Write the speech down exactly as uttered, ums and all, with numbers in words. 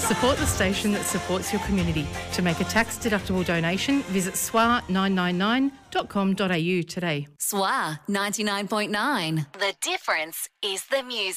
Support the station that supports your community. To make a tax-deductible donation, visit S W A nine nine nine dot com dot a u today. S W A ninety-nine point nine. The difference is the music.